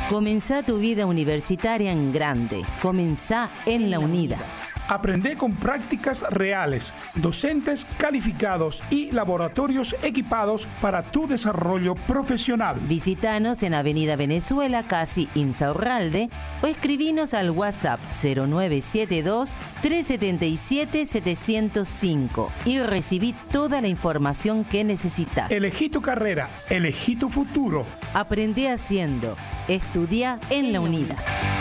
Comenzá tu vida universitaria en grande. Comenzá en la UNIDA. Aprende con prácticas reales, docentes calificados y laboratorios equipados para tu desarrollo profesional. Visítanos en Avenida Venezuela, casi Insaurralde, o escribinos al WhatsApp 0972-377-705 y recibí toda la información que necesitas. Elegí tu carrera, elegí tu futuro. Aprende haciendo. Estudia en la UNIDA.